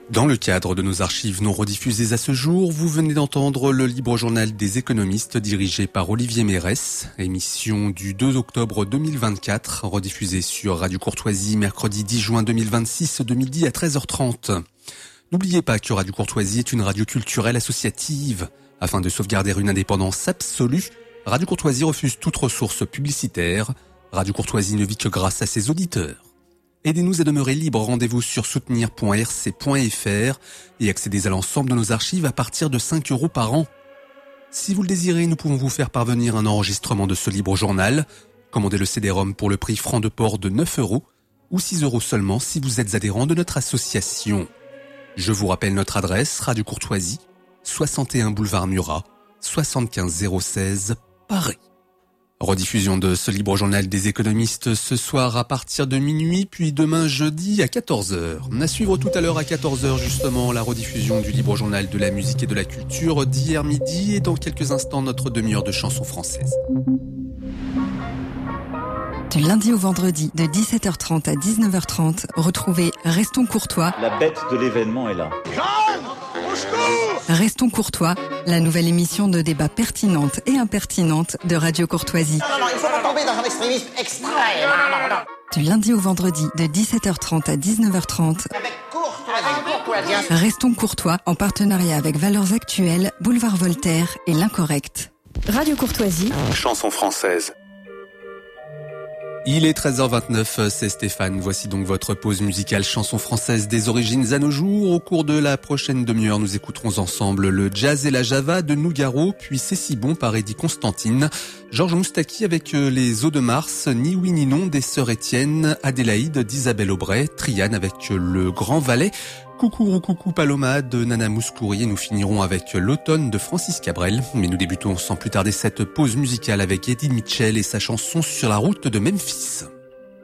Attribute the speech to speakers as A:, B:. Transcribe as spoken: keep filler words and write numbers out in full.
A: Dans le cadre de nos archives non rediffusées à ce jour, vous venez d'entendre le Libre Journal des économistes dirigé par Olivier Mérès, émission du deux octobre deux mille vingt-quatre, rediffusée sur Radio Courtoisie mercredi dix juin deux mille vingt-six de midi à treize heures trente. N'oubliez pas que Radio Courtoisie est une radio culturelle associative. Afin de sauvegarder une indépendance absolue, Radio Courtoisie refuse toute ressource publicitaire. Radio Courtoisie ne vit que grâce à ses auditeurs. Aidez-nous à demeurer libre, rendez-vous sur soutenir point r c point f r et accédez à l'ensemble de nos archives à partir de cinq euros par an. Si vous le désirez, nous pouvons vous faire parvenir un enregistrement de ce libre journal. Commandez le C D-ROM pour le prix franc de port de neuf euros ou six euros seulement si vous êtes adhérent de notre association. Je vous rappelle notre adresse, Radio Courtoisie, soixante et un boulevard Murat, soixante-quinze zéro seize, Paris. Rediffusion de ce libre journal des économistes ce soir à partir de minuit, puis demain jeudi à quatorze heures. À suivre tout à l'heure à quatorze heures justement la rediffusion du libre journal de la musique et de la culture d'hier midi et dans quelques instants notre demi-heure de chansons françaises.
B: Du lundi au vendredi de dix-sept heures trente à dix-neuf heures trente, retrouvez Restons Courtois.
C: La bête de l'événement est là.
B: Restons Courtois, la nouvelle émission de débat pertinente et impertinente de Radio Courtoisie.
D: Non, non, il faut pas tomber dans un extrémisme extrême. Non, non, non.
B: Du lundi au vendredi de dix-sept heures trente à dix-neuf heures trente.
D: Avec courtoisie.
B: Restons Courtois en partenariat avec Valeurs Actuelles, Boulevard Voltaire et L'Incorrect. Radio Courtoisie.
A: Chansons françaises. Il est treize heures vingt-neuf, c'est Stéphane. Voici donc votre pause musicale chanson française des origines à nos jours. Au cours de la prochaine demi-heure, nous écouterons ensemble le jazz et la java de Nougaro, puis C'est si bon par Eddie Constantine, Georges Moustaki avec les Eaux de Mars, Ni oui ni non des Sœurs Étienne, Adélaïde d'Isabelle Aubray, Triane avec le Grand Valet, Coucou coucou Paloma de Nana Mouskouri et nous finirons avec L'Automne de Francis Cabrel. Mais nous débutons sans plus tarder cette pause musicale avec Eddie Mitchell et sa chanson Sur la route de Memphis.